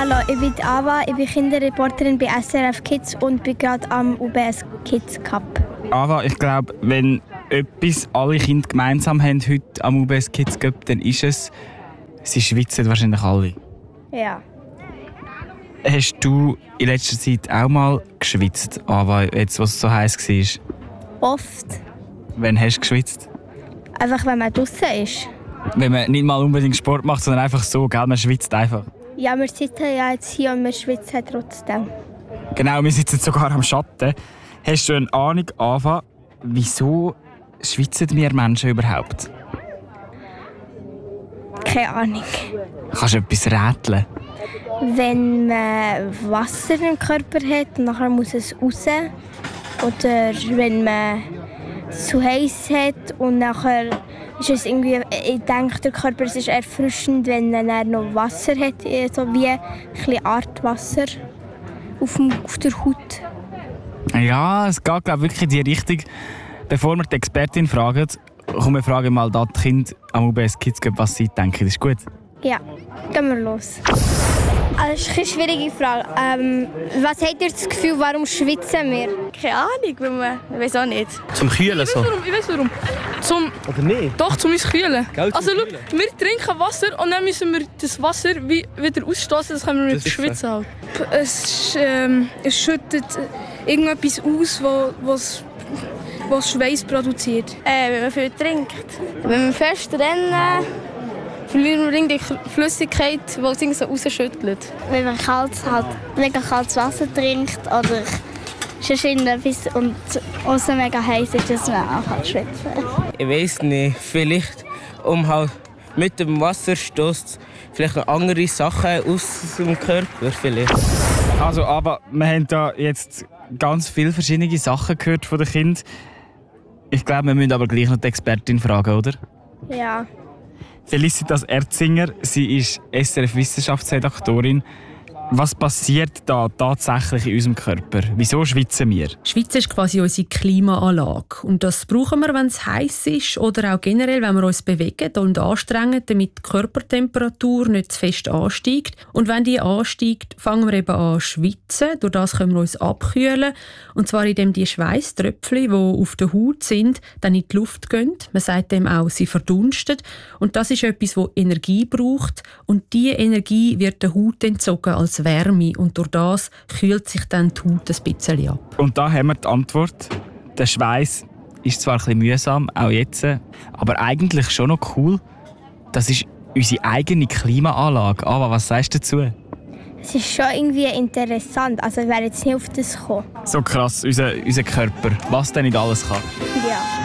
Hallo, ich bin Ava, ich bin Kinderreporterin bei SRF Kids und bin gerade am UBS Kids Cup. Ava, ich glaube, wenn etwas alle Kinder gemeinsam haben heute am UBS Kids Cup, dann ist es, sie schwitzen wahrscheinlich alle. Ja. Hast du in letzter Zeit auch mal geschwitzt, Ava, jetzt, was es so heiß war? Oft. Wann hast du geschwitzt? Einfach, wenn man draußen ist. Wenn man nicht mal unbedingt Sport macht, sondern einfach so, gell? Man schwitzt einfach. Ja, wir sitzen ja jetzt hier und wir schwitzen trotzdem. Genau, wir sitzen sogar am Schatten. Hast du eine Ahnung, Ava, wieso schwitzen wir Menschen überhaupt? Keine Ahnung. Kannst du etwas rätseln? Wenn man Wasser im Körper hat, nachher muss es raus. Oder wenn man es zu heiß hat und nachher ist es irgendwie, ich denke, der Körper ist erfrischend, wenn er noch Wasser hat, so wie ein bisschen Art Wasser auf der Haut. Ja, es geht glaube wirklich in die Richtung. Bevor wir die Expertin fragen, kommen wir fragen mal da die Kinder am UBS Kids Cup, was sie denken. Das ist gut? Ja, gehen wir los. Das ist eine schwierige Frage. Was habt ihr das Gefühl, warum schwitzen wir? Keine Ahnung, weil man, ich weiß auch nicht. Zum Kühlen so? Ich weiß warum. Oder nicht? Doch, zum uns kühlen. Gell, zum Also schau, Kühlen. wir trinken Wasser und dann müssen wir das Wasser wieder ausstoßen, das können wir mit Das ist Schwitzen halt. Es schüttet irgendetwas aus, was Schweiß produziert. Wenn man viel trinkt. Wenn wir fest rennen, verlieren wir die Flüssigkeit, die es so rausschüttelt. Wenn man mega kaltes Wasser trinkt oder sonst irgendetwas und außen mega heiß ist, dass man anfängt zu schwitzen. Ich weiss nicht, vielleicht halt mit dem Wasser stößt vielleicht noch andere Sachen aus dem Körper vielleicht. Also, aber wir haben da jetzt ganz viele verschiedene Sachen gehört von den Kindern. Ich glaube, wir müssen aber gleich noch die Expertin fragen, oder? Ja. Felicitas Erzinger, sie ist SRF-Wissenschaftsredaktorin. Was passiert da tatsächlich in unserem Körper? Wieso schwitzen wir? Schwitzen ist quasi unsere Klimaanlage. Und das brauchen wir, wenn es heiß ist oder auch generell, wenn wir uns bewegen und anstrengen, damit die Körpertemperatur nicht zu fest ansteigt. Und wenn die ansteigt, fangen wir eben an zu schwitzen. Durch das können wir uns abkühlen. Und zwar indem die Schweißtröpfchen, die auf der Haut sind, dann in die Luft gehen. Man sagt dem auch, sie verdunstet. Und das ist etwas, das Energie braucht. Und diese Energie wird der Haut entzogen als Wärme und durch das kühlt sich dann die Haut ein bisschen ab. Und da haben wir die Antwort. Der Schweiß ist zwar ein bisschen mühsam, auch jetzt, aber eigentlich schon noch cool. Das ist unsere eigene Klimaanlage. Aber was sagst du dazu? Es ist schon irgendwie interessant. Also ich wäre jetzt nicht auf das gekommen. So krass, unser Körper. Was denn nicht alles kann. Ja.